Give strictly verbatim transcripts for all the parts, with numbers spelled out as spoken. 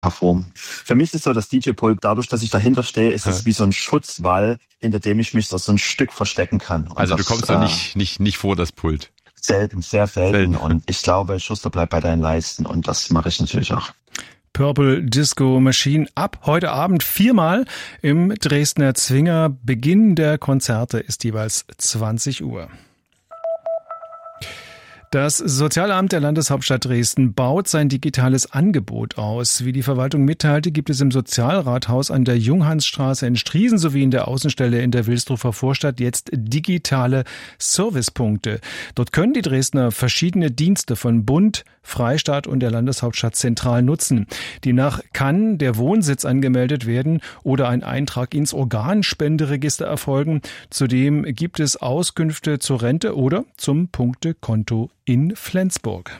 hervor. Für mich ist so das D J-Pult, dadurch, dass ich dahinter stehe, ist es ja. wie so ein Schutzwall, hinter dem ich mich so, so ein Stück verstecken kann. Und also das, du kommst doch äh, nicht, nicht, nicht vor das Pult? Selten, sehr selten. selten. Und ich glaube, Schuster bleibt bei deinen Leisten und das mache ich natürlich auch. Purple Disco Machine ab heute Abend viermal im Dresdner Zwinger. Beginn der Konzerte ist jeweils zwanzig Uhr. Das Sozialamt der Landeshauptstadt Dresden baut sein digitales Angebot aus. Wie die Verwaltung mitteilte, gibt es im Sozialrathaus an der Junghansstraße in Striesen sowie in der Außenstelle in der Wilsdruffer Vorstadt jetzt digitale Servicepunkte. Dort können die Dresdner verschiedene Dienste von Bund, Freistaat und der Landeshauptstadt zentral nutzen. Demnach kann der Wohnsitz angemeldet werden oder ein Eintrag ins Organspenderegister erfolgen. Zudem gibt es Auskünfte zur Rente oder zum Punktekonto in Flensburg.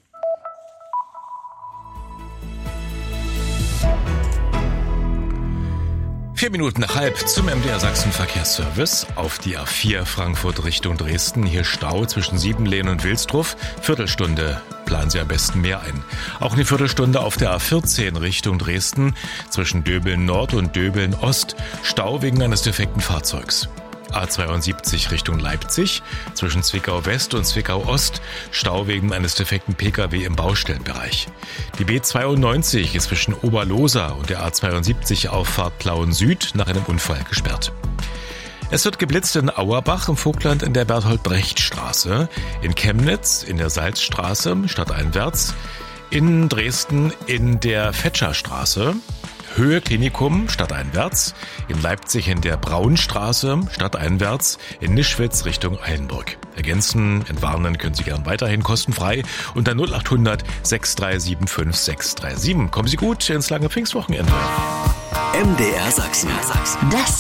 Vier Minuten nach halb zum M D R Sachsen Verkehrsservice. Auf die A vier Frankfurt Richtung Dresden. Hier Stau zwischen Siebenlehn und Wilsdruff. Viertelstunde planen Sie am besten mehr ein. Auch eine Viertelstunde auf der A vierzehn Richtung Dresden. Zwischen Döbeln Nord und Döbeln Ost. Stau wegen eines defekten Fahrzeugs. A zweiundsiebzig Richtung Leipzig, zwischen Zwickau West und Zwickau Ost, Stau wegen eines defekten P K W im Baustellenbereich. Die B zweiundneunzig ist zwischen Oberlosa und der A zweiundsiebzig Auffahrt Plauen Süd nach einem Unfall gesperrt. Es wird geblitzt in Auerbach im Vogtland in der Berthold-Brecht-Straße, in Chemnitz in der Salzstraße stadteinwärts, in Dresden in der Fetscherstraße, Höhe Klinikum stadteinwärts, in Leipzig in der Braunstraße stadteinwärts, in Nischwitz Richtung Eilenburg. Ergänzen, entwarnen können Sie gern weiterhin kostenfrei unter null acht hundert sechs drei sieben fünf sechs drei sieben. Kommen Sie gut ins lange Pfingstwochenende. M D R Sachsen. Das